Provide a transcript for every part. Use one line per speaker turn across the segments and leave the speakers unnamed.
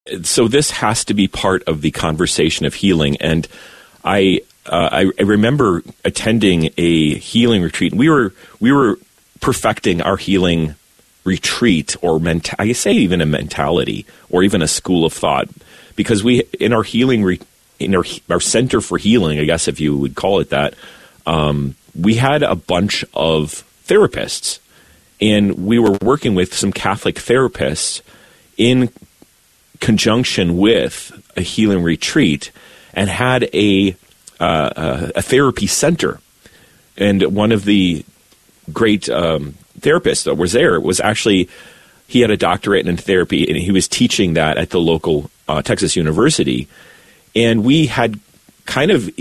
So this has to be part of the conversation of healing. And I remember attending a healing retreat. We were perfecting our healing retreat, or I say even a mentality, or even a school of thought, because we in our healing in our center for healing, I guess if you would call it that, we had a bunch of therapists, and we were working with some Catholic therapists in conjunction with a healing retreat, and had a therapy center. And one of the great therapists that was there was actually, he had a doctorate in therapy, and he was teaching that at the local Texas University. And we had kind of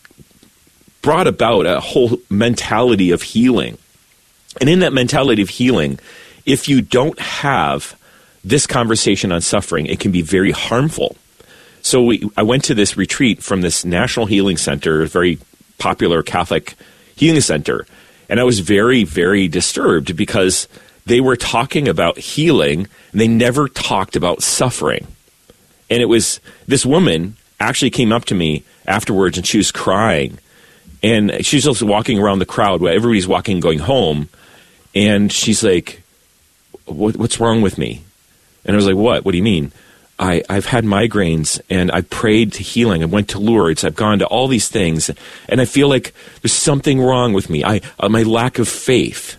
brought about a whole mentality of healing. And in that mentality of healing, if you don't have this conversation on suffering, it can be very harmful. So I went to this retreat from this National Healing Center, a very popular Catholic healing center, and I was very, very disturbed because they were talking about healing, and they never talked about suffering. And it was, this woman actually came up to me afterwards, and she was crying, and she's just walking around the crowd where everybody's walking, going home, and she's like, what's wrong with me? And I was like, what? What do you mean? I've had migraines, and I prayed to healing. I went to Lourdes. I've gone to all these things, and I feel like there's something wrong with me. My lack of faith.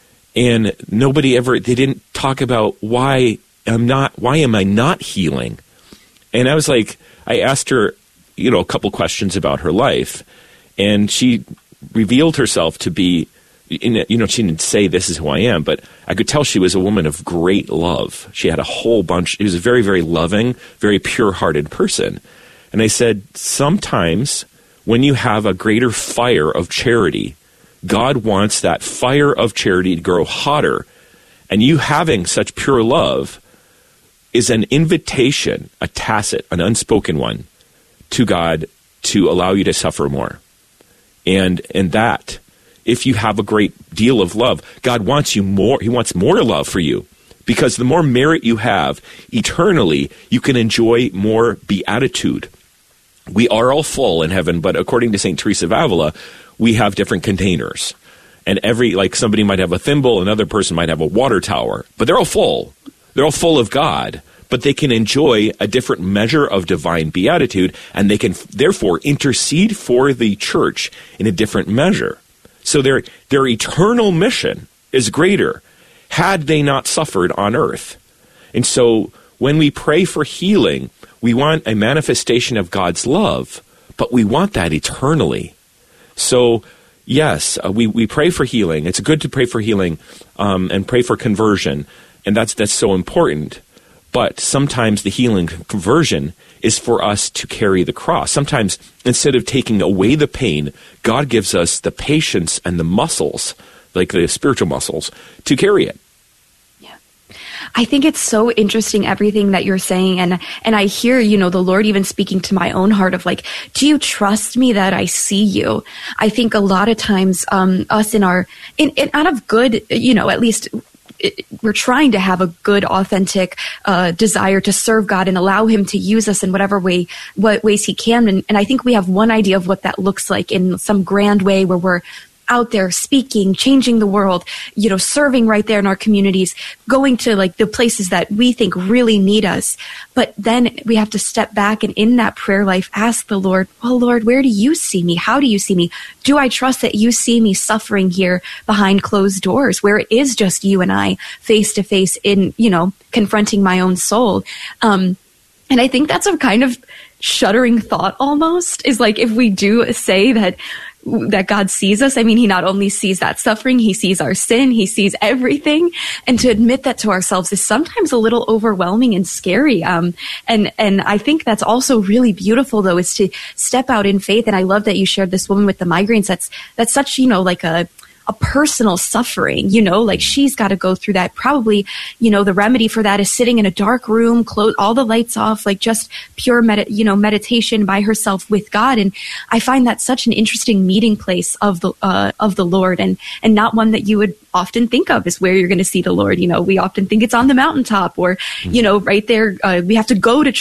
And they didn't talk about why am I not healing? And I was like, I asked her, a couple questions about her life, and she revealed herself to be, she didn't say this is who I am, but I could tell she was a woman of great love. She had a whole bunch. She was a very, very loving, very pure-hearted person. And I said, sometimes when you have a greater fire of charity, God wants that fire of charity to grow hotter. And you having such pure love is an invitation, a tacit, an unspoken one, to God to allow you to suffer more. And that, if you have a great deal of love, God wants you more. He wants more love for you, because the more merit you have eternally, you can enjoy more beatitude. We are all full in heaven, but according to St. Teresa of Avila, we have different containers. And somebody might have a thimble, another person might have a water tower, but they're all full. They're all full of God, but they can enjoy a different measure of divine beatitude, and they can therefore intercede for the church in a different measure. So their eternal mission is greater had they not suffered on earth. And so when we pray for healing, we want a manifestation of God's love, but we want that eternally. So yes, we pray for healing. It's good to pray for healing and pray for conversion, and that's so important. But sometimes the healing conversion is for us to carry the cross. Sometimes instead of taking away the pain, God gives us the patience and the muscles, like the spiritual muscles, to carry it.
Yeah. I think it's so interesting, everything that you're saying. And I hear, the Lord even speaking to my own heart of like, do you trust me that I see you? I think a lot of times us out of good, at least we're trying to have a good, authentic desire to serve God and allow Him to use us in what ways He can. And I think we have one idea of what that looks like in some grand way where we're out there speaking, changing the world, serving right there in our communities, going to like the places that we think really need us. But then we have to step back and in that prayer life, ask the Lord, well, Lord, where do you see me? How do you see me? Do I trust that you see me suffering here behind closed doors where it is just you and I face to face in, confronting my own soul? And I think that's a kind of shuddering thought almost, is like, if we do say that God sees us. I mean, He not only sees that suffering, He sees our sin, He sees everything. And to admit that to ourselves is sometimes a little overwhelming and scary. And I think that's also really beautiful, though, is to step out in faith. And I love that you shared this woman with the migraines. That's such, like a a personal suffering, you know, like she's got to go through that. Probably, you know, the remedy for that is sitting in a dark room, close all the lights off, like just pure meditation by herself with God. And I find that such an interesting meeting place of the Lord, and not one that you would often think of as where you're going to see the Lord. You know, we often think it's on the mountaintop, or, you know, right there, we have to go to